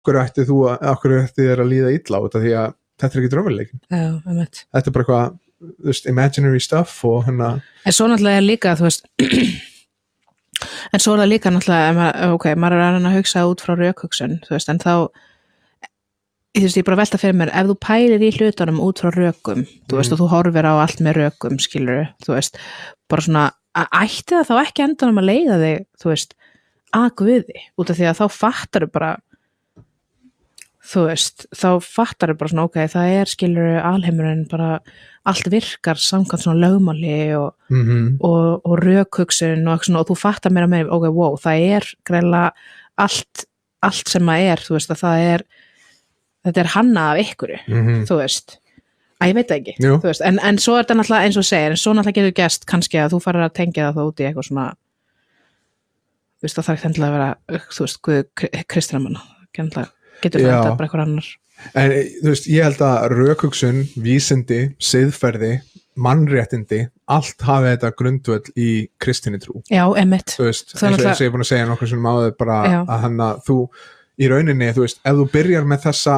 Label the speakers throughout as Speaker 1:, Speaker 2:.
Speaker 1: Af hverju ætti þér að líða illa út af því að þetta ekki raunveruleikinn. Þetta bara eitthvað, þú veist, imaginary stuff og hérna.
Speaker 2: En svo náttúrulega líka, þú veist, en svo það líka náttúrulega, maður að hugsa út frá rökhugsun, þú veist, en þá, þú veist, ég bara velta fyrir mér, ef þú pælir í hlutunum út frá rökum, þú veist, og þú horfir á allt með rökum, skilur, þú veist, bara svona, ætti það þá ekki endanum að leiða þig, þú veist, að Guði, út af því að þá fattar þau bara, þú veist, þá fattar þau bara svona, það skilur alheimurinn bara, allt virkar samkvæmt svona lögmáli og rökhugsun og svona, og þú fattar meira með, wow, það greinilega allt sem það þú veist, að þetta hannað af ykkur, þú veist, ég veit það ekki, þú veist, en svo þetta náttúrulega eins og segir, en svo náttúrulega getur gerst kannski að þú farir að tengja það út í eitthvað svona, þú veist, það ekki endilega að vera, þú veist, Guð kristinamanna, getur það bara eitthvað annar.
Speaker 1: En þú veist, ég held að rökhugsun, vísindi, siðferði, mannréttindi, allt hafi þetta grundvöll í kristinni trú.
Speaker 2: Já, einmitt.
Speaker 1: Þú veist, eins og ég er búin að segja nokkuð sem áður bara að hann að þú, í rauninni, þú veist, ef þú byrjar með þessa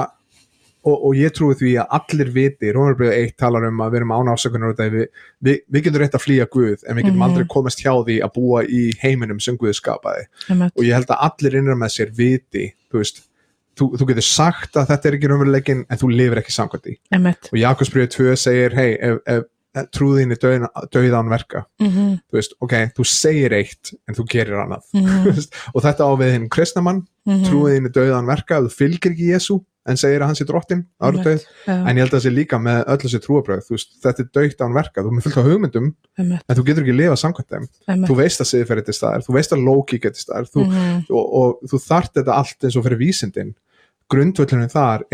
Speaker 1: og ég trúi því að allir viti, Rómarbréfið 1 talar um að við erum án ásökunar við getum reynt að flýja Guð en við getum aldrei komast hjá því að búa í heiminum sem Guð skapaði og ég held að allir innra með sér viti, þú veist, þú getur sagt að þetta ekki raunveruleikinn en þú lifir ekki samkvæmt því og Jakobsbréfið 2 segir, ef trúðin dauða án verka þú veist, þú segir eitt en þú gerir annað og þetta á við hinn kristnamann trúðin dauða án verka, þú fylgir ekki Jesú en segir að hann sé drottinn árudauð en ég held að það sé líka með öll þessi trúarbrögð þú veist, þetta dautt án verka, þú með fullt á hugmyndum en þú getur ekki lifað samkvæmt þeim þú veist að siðferði til staðar, þú veist að lógík til staðar, og þú þarft þetta allt eins og fyrir vísindin grundvöllurinn þar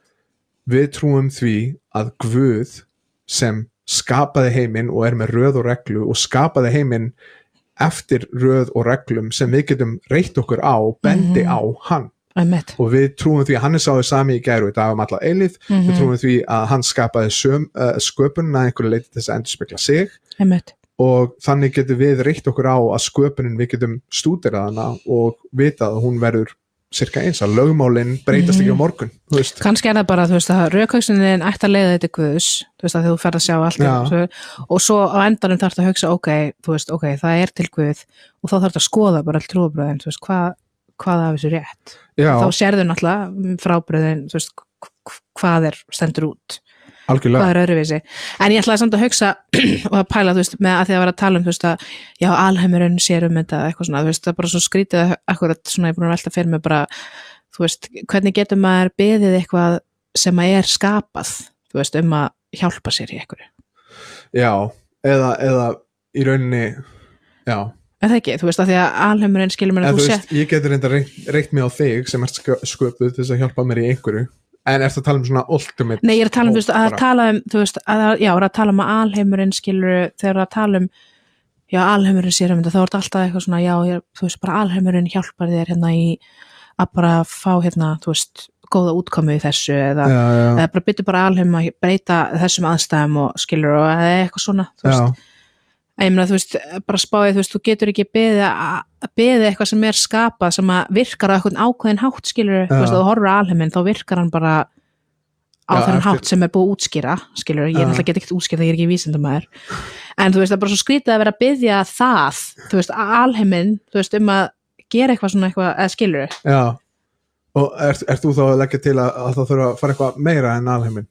Speaker 1: við trúum því að Guð sem skapaði heiminn og með röð og reglu og skapaði heiminn eftir röð og reglum sem við getum reitt okkur á, bendi á hann og við trúum því að hann sáði sami í gær og í dag alla eilíð, við trúum því að hann skapaði sköpunina einhverju leyti til þess að endurspegla sig og þannig getum við reitt okkur á að sköpunin við getum stúderað hana og vita að hún verður cirka eins, að lögmálin breytast ekki á morgun
Speaker 2: kannski það bara, þú veist, að rökhugsunin ætti að leiða þetta Guðs, þú veist, að þú ferð að sjá allt og svo á endanum þarf að hugsa þú veist, það til Guð og þá þarf að skoða bara all trúarbrögðin, þú veist, hvað af þessu rétt þá sérðu náttúrulega frábröðin, þú veist, hvað stendur út
Speaker 1: algjörlega,
Speaker 2: hvað öðruvísi, en ég ætlaði samt að hugsa og að pæla, þú veist, með að því að vera að tala þú veist, að já, alheimurinn sér þetta eitthvað svona, þú veist, það bara svo skrítið akkurat svona, ég er búin að velta fyrir mig bara þú veist, hvernig getur maður beðið eitthvað sem að skapað þú veist, að hjálpa sér í einhverju
Speaker 1: já, eða í rauninni, já
Speaker 2: en það ekki, þú veist, að því að alheimurinn skilur mér að þú
Speaker 1: veist, ég getur reynda reitt mig á þig sem sköpuð til þess að hjálpa mér í einhverju en ertu að tala svona ultimate
Speaker 2: nei, ég er að tala þú veist, að tala þú veist, að tala að alheimurinn skilur þegar að tala já, alheimurinn sér þetta, þá er þetta alltaf eitthvað svona þú veist, bara alheimurinn hjálpar þér hérna í að bara fá hérna, þú veist, góða útkomu í þessu eða bara byrja bara alheim að breyta þessum aðstæðum og skilur og eitthvað svona, þú veist ég meina, þú veist, bara spáðið, þú veist, þú getur ekki beðið eitthvað sem skapað sem að virkar á eitthvað ákveðin hátt, skilur, þú veist, þú horfir á alheiminn, þá virkar hann bara á þennan hátt sem búið að útskýra, skilur, ég náttúrulega get ekkert útskýrt það, ég er ekki vísindamaður, en þú veist, það er bara svo skrítið að vera að biðja það, þú veist, alheiminn, þú veist, að gera eitthvað svona eitthvað, skilur.
Speaker 1: Já, og ert þú þá að leggja til að það þurfa að fara eitthvað meira en alheiminn?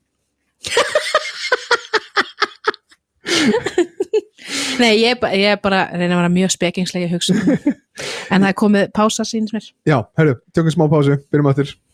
Speaker 2: Nei, ég bara reyna að vera mjög spekingslega hugsun en það komið pása síns mér.
Speaker 1: Já, tökum smá pásu, byrjum aftur.